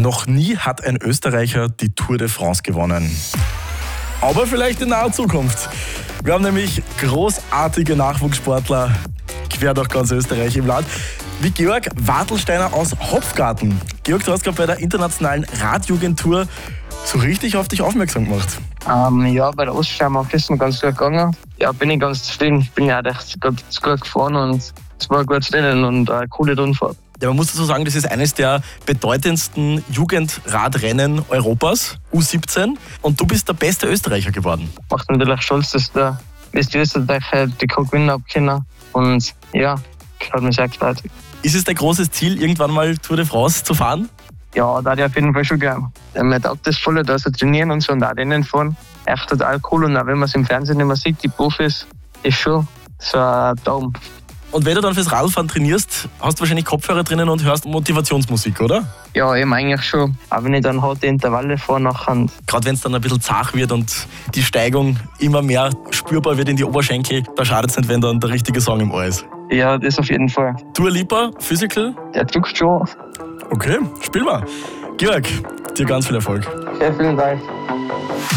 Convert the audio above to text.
Noch nie hat ein Österreicher die Tour de France gewonnen. Aber vielleicht in naher Zukunft. Wir haben nämlich großartige Nachwuchssportler quer durch ganz Österreich im Land. Wie Georg Wadelsteiner aus Hopfgarten. Georg, du hast gerade bei der internationalen Radjugendtour so richtig auf dich aufmerksam gemacht. Ja, bei der Oststeiermark ist es mir ganz gut gegangen. Ja, bin ich ganz zufrieden. Ich bin ja echt ganz gut gefahren und es war ein gutes Rennen und eine coole Rundfahrt. Ja, man muss dazu sagen, das ist eines der bedeutendsten Jugendradrennen Europas, U17. Und du bist der beste Österreicher geworden. Macht mich natürlich stolz, dass der beste Österreicher die gewinnen habe können. Und ja, hat mich sehr gefreut. Ist es dein großes Ziel, irgendwann mal Tour de France zu fahren? Ja, da ich auf jeden Fall schon gern. Mir taugt das voll, da so trainieren und so und auch Rennen fahren. Echt total cool und auch wenn man es im Fernsehen immer sieht, die Profis, ist schon so ein Traum. Und wenn du dann fürs Radfahren trainierst, hast du wahrscheinlich Kopfhörer drinnen und hörst Motivationsmusik, oder? Ja, eben eigentlich schon. Aber wenn ich dann harte Intervalle fahre nachher. Gerade wenn es dann ein bisschen zart wird und die Steigung immer mehr spürbar wird in die Oberschenkel, da schadet es nicht, wenn dann der richtige Song im Ohr ist. Ja, das auf jeden Fall. Dua Lipa, Physical? Der drückt schon. Okay, spiel mal. Georg, dir ganz viel Erfolg. Sehr vielen Dank.